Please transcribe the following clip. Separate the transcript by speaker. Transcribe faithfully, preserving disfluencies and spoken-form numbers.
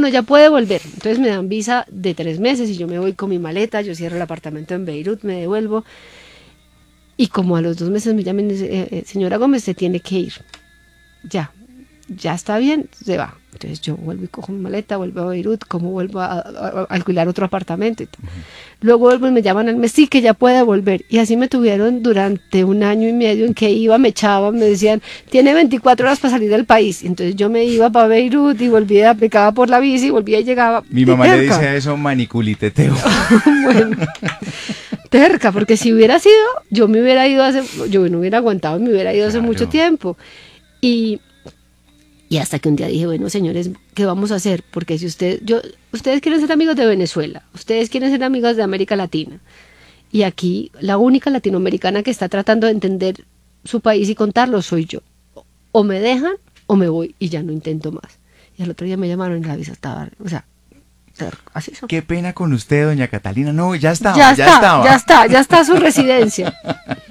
Speaker 1: bueno, ya puede volver. Entonces me dan visa de tres meses y yo me voy con mi maleta, yo cierro el apartamento en Beirut, me devuelvo. Y como a los dos meses me llaman y dicen, eh, eh, señora Gómez, se tiene que ir. Ya, ya está bien, se va. Entonces yo vuelvo y cojo mi maleta, vuelvo a Beirut, como vuelvo a, a, a alquilar otro apartamento y tal. Uh-huh. Luego vuelvo y me llaman al mes, sí, que ya puede volver. Y así me tuvieron durante un año y medio en que iba, me echaban, me decían, tiene veinticuatro horas para salir del país. Entonces yo me iba para Beirut y volvía, aplicaba por la visa y volvía y llegaba.
Speaker 2: Mi mamá terca. Le dice a eso maniculiteteo.
Speaker 1: Bueno, terca, porque si hubiera sido, yo me hubiera ido hace, yo no hubiera aguantado, me hubiera ido hace claro. mucho tiempo. Y... Y hasta que un día dije, bueno, señores, ¿qué vamos a hacer? Porque si usted, yo, ustedes quieren ser amigos de Venezuela, ustedes quieren ser amigos de América Latina, y aquí la única latinoamericana que está tratando de entender su país y contarlo soy yo. O me dejan o me voy y ya no intento más. Y al otro día me llamaron y la visa estaba, o sea, así son.
Speaker 2: Qué pena con usted, doña Catalina. No, ya estaba,
Speaker 1: ya,
Speaker 2: ya
Speaker 1: está,
Speaker 2: estaba.
Speaker 1: Ya está, ya está su residencia.